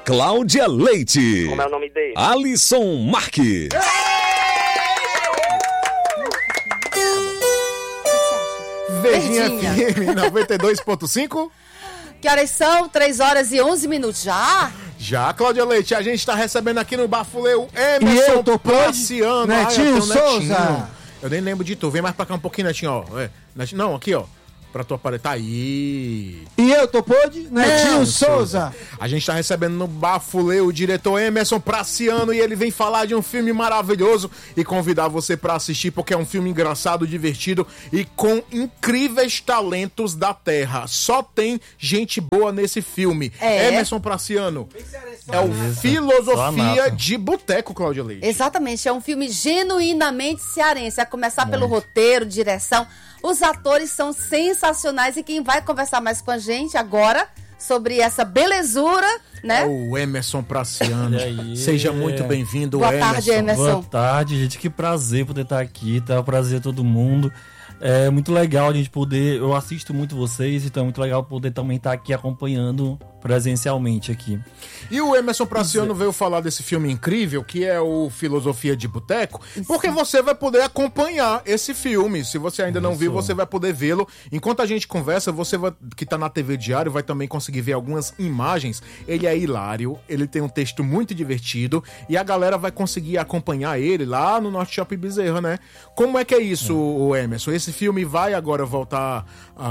Cláudia Leite. Como é o nome dele? Alisson Marques. Verdinha FM 92.5. Que horas são? 3 horas e 11 minutos já? Já, Cláudia Leite, a gente tá recebendo aqui no Bafuleu Emerson Praciano. Netinho Souza. Eu nem lembro de tu. Vem mais pra cá um pouquinho, Netinho, ó. Não, aqui, ó. Pra tu aparecer. Tá aí. E eu, Topode? Netinho Souza. A gente tá recebendo no Bafuleu o diretor Emerson Praciano e ele vem falar de um filme maravilhoso e convidar você pra assistir porque é um filme engraçado, divertido e com incríveis talentos da terra. Só tem gente boa nesse filme. Emerson Praciano. É o Filosofia de Boteco, Cláudia Leite. Exatamente, é um filme genuinamente cearense. A começar pelo roteiro, direção. Os atores são sensacionais e quem vai conversar mais com a gente agora sobre essa belezura, né? É o Emerson Praciano. Seja muito bem-vindo, Boa tarde, Emerson. Boa tarde, gente. Que prazer poder estar aqui, tá? Prazer a todo mundo. É muito legal a gente poder... Eu assisto muito vocês, então é muito legal poder também estar aqui acompanhando presencialmente aqui. E o Emerson Praciano veio falar desse filme incrível, que é o Filosofia de Boteco, porque você vai poder acompanhar esse filme. Se você ainda não viu, você vai poder vê-lo. Enquanto a gente conversa, você que tá na TV Diário vai também conseguir ver algumas imagens. Ele é hilário, ele tem um texto muito divertido e a galera vai conseguir acompanhar ele lá no Norte Shopping Bezerra, né? Como é que é isso, o Emerson? Esse filme vai agora voltar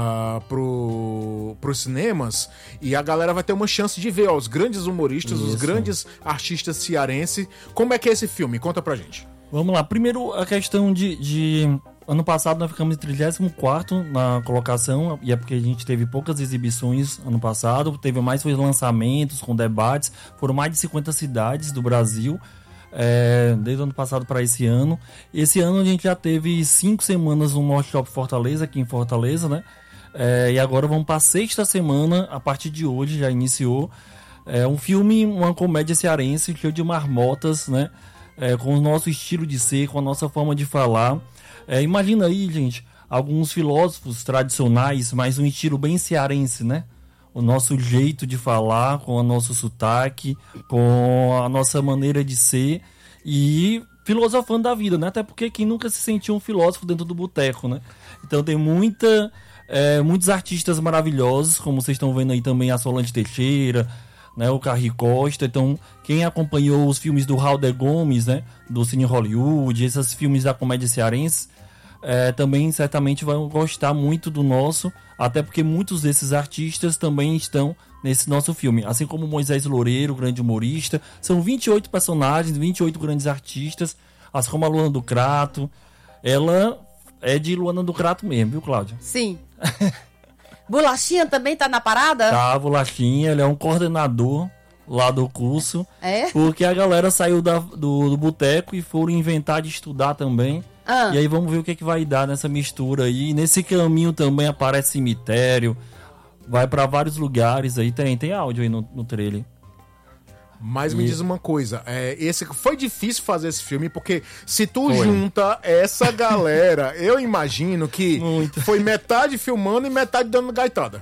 pros cinemas e a galera vai ter uma chance de ver os grandes humoristas, os grandes artistas cearenses. Como é que é esse filme? Conta pra gente. Vamos lá. Primeiro, a questão de... Ano passado nós ficamos em 34º na colocação, e é porque a gente teve poucas exibições ano passado, teve mais lançamentos com debates, foram mais de 50 cidades do Brasil, desde o ano passado para esse ano. Esse ano a gente já teve 5 semanas no Norte Shopping Fortaleza, aqui em Fortaleza, né? E agora vamos para a 6ª semana, a partir de hoje já iniciou. É um filme, uma comédia cearense, cheio de marmotas, né? Com o nosso estilo de ser, com a nossa forma de falar. Imagina aí, gente, alguns filósofos tradicionais, mas um estilo bem cearense, né? O nosso jeito de falar, com o nosso sotaque, com a nossa maneira de ser e filosofando da vida, né? Até porque quem nunca se sentiu um filósofo dentro do boteco, né? Então tem muitos artistas maravilhosos, como vocês estão vendo aí também a Solange Teixeira, né, o Carri Costa. Então, quem acompanhou os filmes do Raul de Gomes, né, do Cine Hollywood, esses filmes da comédia cearense, também certamente vão gostar muito do nosso, até porque muitos desses artistas também estão nesse nosso filme. Assim como Moisés Loureiro, grande humorista, são 28 personagens, 28 grandes artistas, assim como a Luana do Crato. Ela é de Luana do Crato mesmo, viu, Cláudia? Sim. Bolachinha também tá na parada? Tá, Bolachinha, ele é um coordenador lá do curso. Porque a galera saiu do boteco e foram inventar de estudar também. E aí vamos ver o que vai dar nessa mistura aí. Nesse caminho também aparece cemitério, vai pra vários lugares aí. Tem áudio aí no trailer. Mas me diz uma coisa, foi difícil fazer esse filme, porque se tu junta essa galera, eu imagino que foi metade filmando e metade dando gaitada.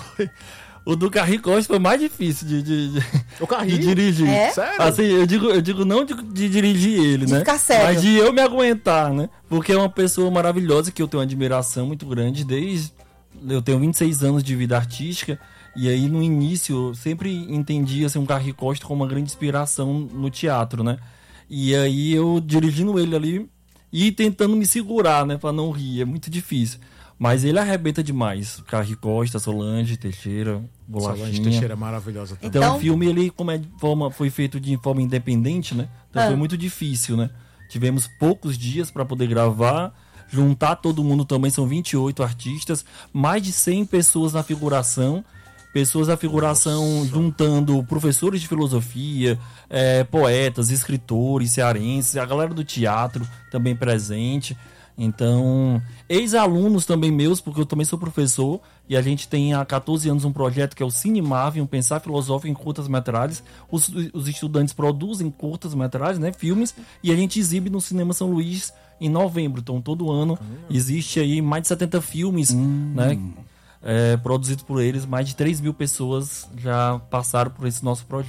O do Carri Costa foi mais difícil de dirigir. Sério? Assim, eu digo não de dirigir ele, né? Ficar sério. Mas de eu me aguentar, né? Porque é uma pessoa maravilhosa que eu tenho uma admiração muito grande desde... Eu tenho 26 anos de vida artística. E aí, no início, eu sempre entendi assim, um Carri Costa como uma grande inspiração no teatro, né? E aí, eu dirigindo ele ali e tentando me segurar, né? Pra não rir, é muito difícil. Mas ele arrebenta demais. Carri Costa, Solange Teixeira, Bolachinha. Solange Teixeira é maravilhosa também. Então, o filme, ele foi feito de forma independente, né? Então, foi muito difícil, né? Tivemos poucos dias para poder gravar. Juntar todo mundo também, são 28 artistas. Mais de 100 pessoas na figuração. Pessoas da figuração juntando professores de filosofia, poetas, escritores, cearenses, a galera do teatro também presente. Então, ex-alunos também meus, porque eu também sou professor, e a gente tem há 14 anos um projeto que é o Cinemave, um pensar filosófico em curtas-metragens. Os estudantes produzem curtas-metragens, né, filmes, e a gente exibe no Cinema São Luís em novembro. Então, todo ano existe aí mais de 70 filmes, né, produzidos por eles. Mais de 3 mil pessoas já passaram por esse nosso projeto.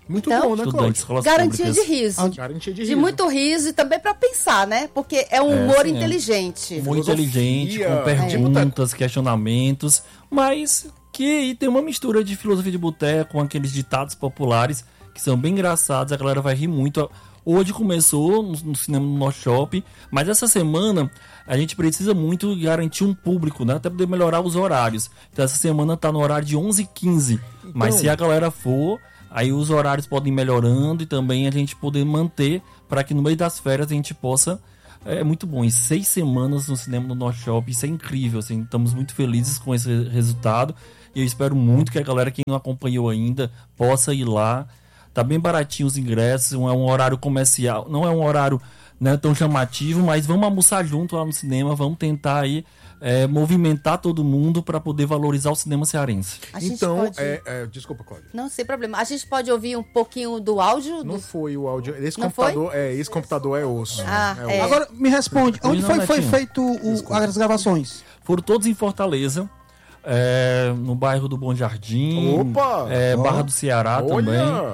Muito Então, bom, né, Estudantes, Cláudio? escolas Garantia públicas. de riso. Garantia de De riso. muito riso e também pra pensar, né? Porque é um humor sim, é. inteligente. Muito Filosofia, inteligente, com de perguntas, questionamentos, mas que tem uma mistura de filosofia de boteco com aqueles ditados populares que são bem engraçados, a galera vai rir muito. Hoje começou no cinema do North Shop, mas essa semana a gente precisa muito garantir um público, né? Até poder melhorar os horários. Então essa semana tá no horário de 11h15, mas se a galera for, aí os horários podem ir melhorando e também a gente poder manter para que no meio das férias a gente possa. É muito bom, em 6 semanas no cinema do North Shop, isso é incrível, assim, estamos muito felizes com esse resultado e eu espero muito que a galera que não acompanhou ainda possa ir lá. Tá bem baratinho os ingressos, é um horário comercial, não é um horário, né, tão chamativo, mas vamos almoçar junto lá no cinema, vamos tentar aí movimentar todo mundo para poder valorizar o cinema cearense. A gente Então, pode... desculpa, Cláudio. Não, sem problema. A gente pode ouvir um pouquinho do áudio? Não foi o áudio. Esse Não computador é osso. Ah, osso. é. Agora, me responde, onde Não, foi Netinho. feito as gravações? Foram todos em Fortaleza, no bairro do Bom Jardim, Opa! Barra do Ceará também.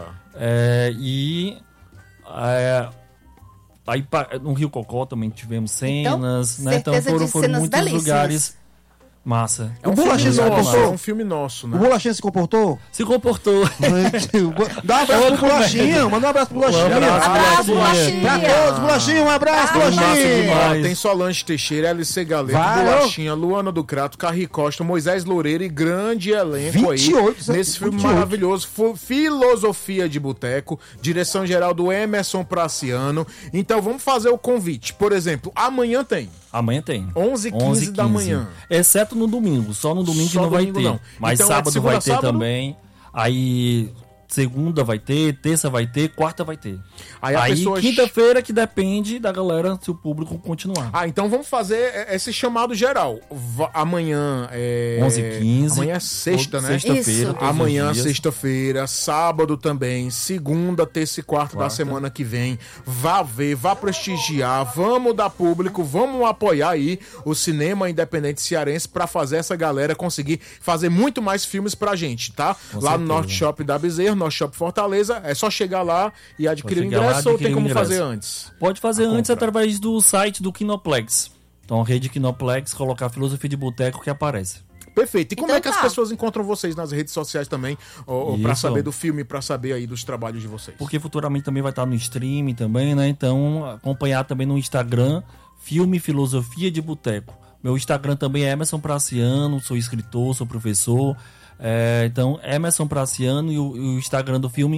Aí no Rio Cocó também tivemos cenas, né? Então certeza de foram cenas muitos belíssimas. lugares. Massa. É um O filme Bolachinha se nosso, comportou? é um filme nosso, O né? Bolachinha se comportou? Se comportou. Dá um abraço pro Bolachinha, manda um abraço pro Bolachinha. Abraço, Bolachinha. Pra todos, Bolachinha, um abraço, Foi massa Bolachinha. demais. Tem Solange Teixeira, LC Galeto, Vai, Bolachinha, Luana do Crato, Carri Costa, Moisés Loureiro e grande elenco 28, aí nesse filme 28. maravilhoso. Filosofia de Boteco, direção geral do Emerson Praciano. Então vamos fazer o convite. Por exemplo, amanhã tem. Amanhã tem. 11h15 da manhã. Exceto no domingo. Só no domingo Só que não vai domingo ter. não. Mas Então, é de sábado segunda vai a ter sábado? também. Aí segunda vai ter, terça vai ter, quarta vai ter. Aí a pessoa- quinta-feira que depende da galera se o público continuar. Então vamos fazer esse chamado geral. Amanhã é... 11h15. Amanhã é sexta, né? Sexta-feira. Isso. todos os Amanhã, dias. sexta-feira, sábado também, segunda, terça e quarta da semana que vem. Vá ver, vá prestigiar, vamos dar público, vamos apoiar aí o cinema independente cearense pra fazer essa galera conseguir fazer muito mais filmes pra gente, tá? Com lá no certeza. North Shop da Bezerra, North Shop Fortaleza, é só chegar lá e adquirir o chegar lá, ingresso ou tem adquirir o como ingresso. fazer antes? Pode fazer antes compra. através do site do Kinoplex. Então, a rede Kinoplex, colocar Filosofia de Boteco que aparece. Perfeito. E como Então é que as tá. pessoas encontram vocês nas redes sociais também, pra Isso. saber do filme, pra saber aí dos trabalhos de vocês? Porque futuramente também vai estar no streaming também, né? Então, acompanhar também no Instagram, Filme Filosofia de Boteco. Meu Instagram também é Emerson Praciano, sou escritor, sou professor. Então, Emerson Praciano e o Instagram do filme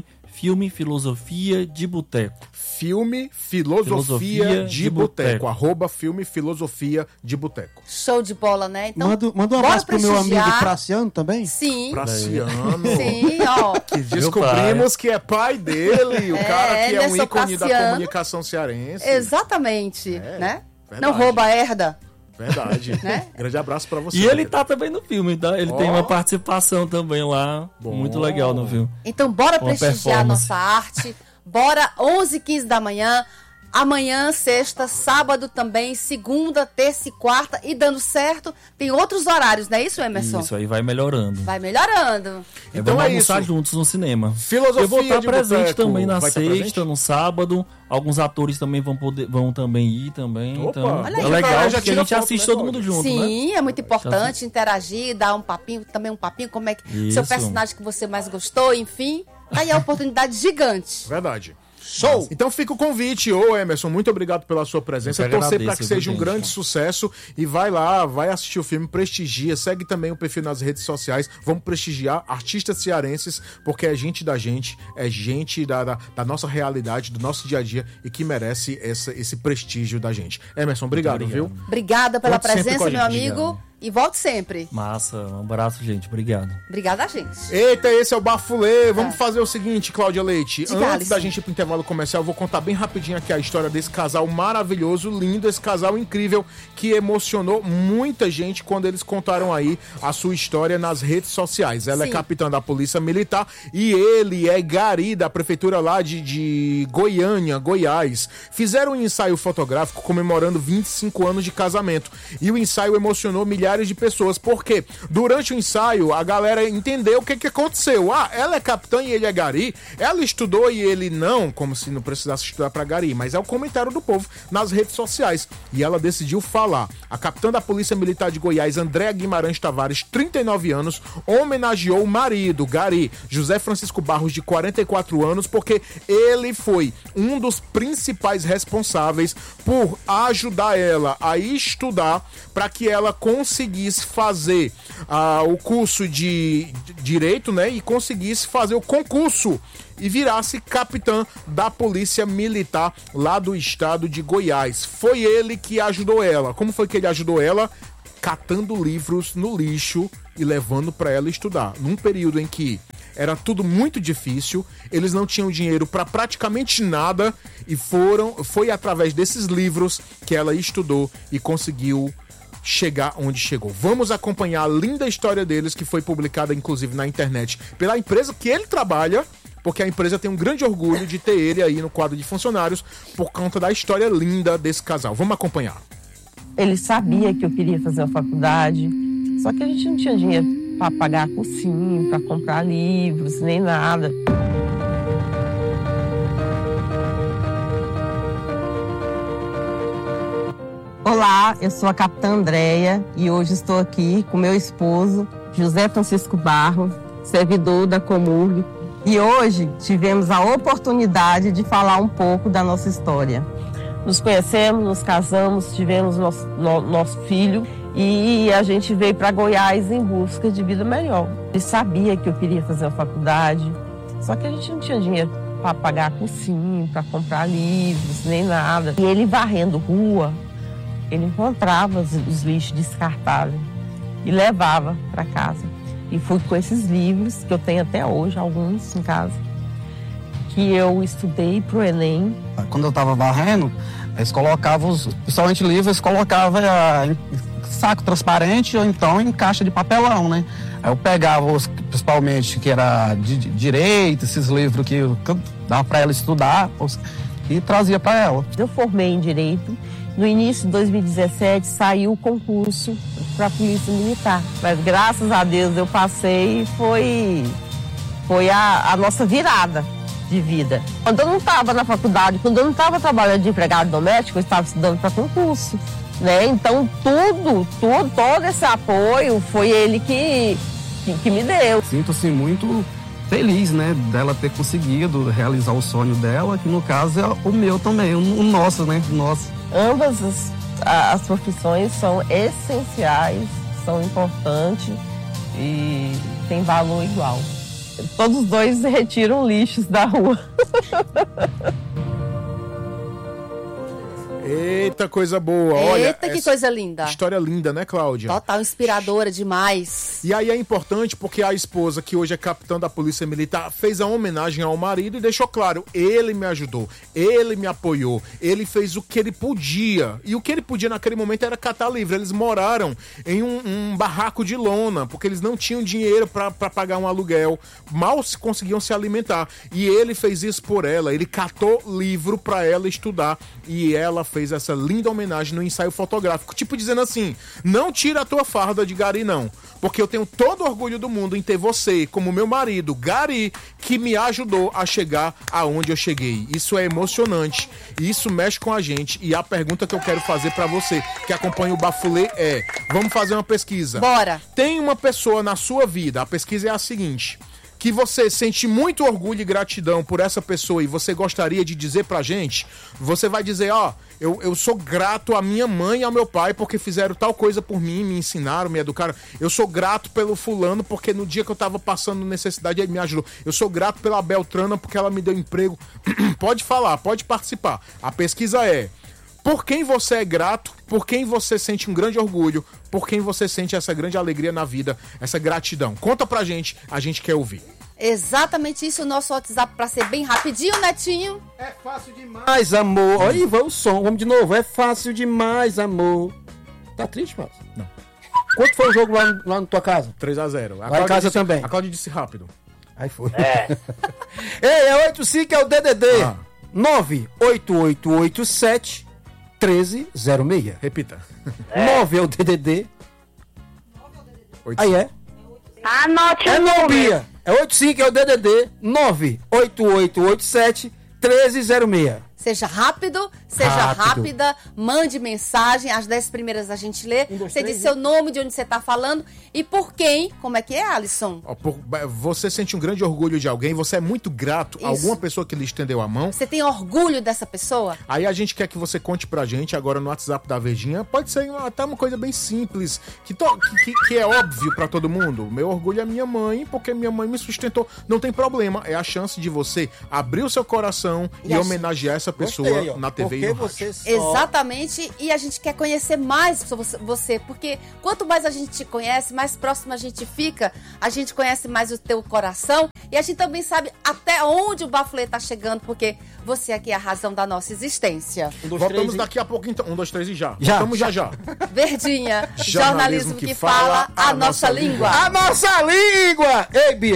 Filosofia de Boteco. Filme Filosofia de Boteco. @filme Filosofia de Boteco. Show de bola, né? Então, Manda um bora abraço pro meu amigo prestigiar. Praciano também. Sim, Praciano. sim, ó. Que descobrimos que é pai dele, o cara que é um Emerson ícone da Praciano. comunicação cearense. Exatamente, né? verdade. Não rouba, herda. Verdade. Né? Grande abraço pra você. E ele querido. tá também no filme, tá? Ele tem uma participação também lá, Bom. muito legal no filme. Então, bora Uma prestigiar a performance. nossa arte. Bora, 11h15 da manhã. Amanhã, sexta, sábado também, segunda, terça e quarta. E dando certo, tem outros horários, não é isso, Emerson? Isso aí vai melhorando. Vai melhorando. Então Vamos é almoçar isso. juntos no cinema. Filosofia Eu vou estar de presente Boteco. também na Vai estar sexta, presente? no sábado. Alguns atores também vão também ir também. Opa, Então, olha é aí, legal já porque a tira gente foto, assiste né, todo Cláudio? mundo junto, né? Sim, é muito importante interagir, dar um papinho, também um papinho, como é que seu Isso. personagem que você mais gostou, enfim. Aí é uma oportunidade gigante. Verdade. Show! Então fica o convite, Emerson, muito obrigado pela sua presença. Eu que Torcer para agradeço, que seja um viu, gente? grande sucesso e vai lá, vai assistir o filme, prestigia, segue também o perfil nas redes sociais. Vamos prestigiar artistas cearenses, porque é gente da gente, é gente da nossa realidade, do nosso dia a dia e que merece esse prestígio da gente. Emerson, obrigado, viu? Obrigada pela Volte sempre com presença, a meu gente. amigo. E volte sempre. Massa, um abraço, gente. Obrigado. Obrigada a gente. Eita, esse é o Bafulê. Vamos fazer o seguinte, Cláudia Leite. Diga, Antes Alisson. da gente ir pro intervalo comercial, eu vou contar bem rapidinho aqui a história desse casal maravilhoso, lindo, esse casal incrível que emocionou muita gente quando eles contaram aí a sua história nas redes sociais. Ela é Sim. capitã da Polícia Militar e ele é gari da prefeitura lá de Goiânia, Goiás. Fizeram um ensaio fotográfico comemorando 25 anos de casamento e o ensaio emocionou milhares milhares de pessoas, porque durante o ensaio a galera entendeu o que aconteceu. Ela é capitã e ele é gari, ela estudou e ele não, como se não precisasse estudar pra gari, mas é o comentário do povo nas redes sociais. E ela decidiu falar. A capitã da Polícia Militar de Goiás, Andréa Guimarães Tavares, 39 anos, homenageou o marido, gari, José Francisco Barros, de 44 anos, porque ele foi um dos principais responsáveis por ajudar ela a estudar para que ela conseguisse fazer o curso de Direito, né, e conseguisse fazer o concurso e virasse capitã da Polícia Militar lá do estado de Goiás. Foi ele que ajudou ela. Como foi que ele ajudou ela? Catando livros no lixo e levando para ela estudar. Num período em que era tudo muito difícil, eles não tinham dinheiro para praticamente nada e foi através desses livros que ela estudou e conseguiu chegar onde chegou. Vamos acompanhar a linda história deles, que foi publicada inclusive na internet pela empresa que ele trabalha, porque a empresa tem um grande orgulho de ter ele aí no quadro de funcionários por conta da história linda desse casal. Vamos acompanhar. Ele sabia que eu queria fazer a faculdade, só que a gente não tinha dinheiro para pagar cursinho, para comprar livros, nem nada. Olá, eu sou a capitã Andréia e hoje estou aqui com meu esposo, José Francisco Barros, servidor da Comurg. E hoje tivemos a oportunidade de falar um pouco da nossa história. Nos conhecemos, nos casamos, tivemos nosso filho e a gente veio para Goiás em busca de vida melhor. Ele sabia que eu queria fazer a faculdade, só que a gente não tinha dinheiro para pagar cursinho, para comprar livros, nem nada. E ele varrendo rua, ele encontrava os lixos descartáveis e levava para casa. E fui com esses livros, que eu tenho até hoje, alguns em casa, que eu estudei pro Enem. Quando eu estava varrendo, eles colocavam, principalmente livros, eles colocavam em saco transparente ou então em caixa de papelão, né? Aí eu pegava os, principalmente, que era de direito, esses livros que dava para ela estudar, e trazia para ela. Eu formei em Direito. No início de 2017 saiu o concurso para a Polícia Militar. Mas graças a Deus eu passei e foi a nossa virada de vida. Quando eu não estava na faculdade, quando eu não estava trabalhando de empregado doméstico, eu estava estudando para concurso, né? Então todo esse apoio foi ele que me deu. Sinto-se muito feliz, né, dela ter conseguido realizar o sonho dela, que no caso é o meu também, o nosso, né, o nosso. Ambas as profissões são essenciais, são importantes e têm valor igual. Todos os dois retiram lixos da rua. Eita, coisa boa. Olha, eita, que coisa linda. História linda, né, Cláudia? Total, inspiradora demais. E aí é importante porque a esposa, que hoje é capitã da Polícia Militar, fez a homenagem ao marido e deixou claro, ele me ajudou, ele me apoiou, ele fez o que ele podia. E o que ele podia naquele momento era catar livro. Eles moraram em um barraco de lona, porque eles não tinham dinheiro pra pagar um aluguel, mal conseguiam se alimentar. E ele fez isso por ela, ele catou livro pra ela estudar e ela fez essa linda homenagem no ensaio fotográfico, tipo dizendo assim, não tira a tua farda de gari não, porque eu tenho todo o orgulho do mundo em ter você como meu marido, gari, que me ajudou a chegar aonde eu cheguei. Isso é emocionante, isso mexe com a gente e a pergunta que eu quero fazer pra você que acompanha o Bafulê é, vamos fazer uma pesquisa. Bora! Tem uma pessoa na sua vida, a pesquisa é a seguinte, que você sente muito orgulho e gratidão por essa pessoa e você gostaria de dizer pra gente, você vai dizer, eu sou grato à minha mãe e ao meu pai porque fizeram tal coisa por mim, me ensinaram, me educaram. Eu sou grato pelo fulano porque no dia que eu tava passando necessidade ele me ajudou. Eu sou grato pela Beltrana porque ela me deu emprego. Pode falar, pode participar. A pesquisa é, por quem você é grato, por quem você sente um grande orgulho, por quem você sente essa grande alegria na vida, essa gratidão. Conta pra gente, a gente quer ouvir. Exatamente isso, o nosso WhatsApp pra ser bem rapidinho, Netinho. É fácil demais, amor. Aí vai o som, vamos de novo. É fácil demais, amor. Tá triste, Márcio? Não. Quanto foi o jogo lá na tua casa? 3-0. Lá em casa também. A Cláudia disse rápido. Aí foi. Ei, é 85 é o DDD. 98887 1306. Repita. 9 é o DDD Aí é? Anote É o não, número. Bia. É 85, é o DDD 98887-1306. Seja rápido, seja rápida, mande mensagem, as 10 primeiras a gente lê. Você diz seu nome, de onde você tá falando e por quem. Como é que é, Alisson? Você sente um grande orgulho de alguém, você é muito grato a alguma pessoa que lhe estendeu a mão. Você tem orgulho dessa pessoa? Aí a gente quer que você conte pra gente agora no WhatsApp da Verdinha. Pode ser até uma coisa bem simples, que é óbvio pra todo mundo. Meu orgulho é minha mãe, porque minha mãe me sustentou. Não tem problema, é a chance de você abrir o seu coração e homenagear essa pessoa Gostei, na TV e no rádio. Exatamente, e a gente quer conhecer mais você, porque quanto mais a gente te conhece, mais próximo a gente fica, a gente conhece mais o teu coração e a gente também sabe até onde o Bafulê tá chegando, porque você aqui é a razão da nossa existência. Voltamos daqui a pouco então. 1, 2, 3 e já. Voltamos já. Verdinha, jornalismo que fala a nossa língua. A nossa língua! Ei, Bia,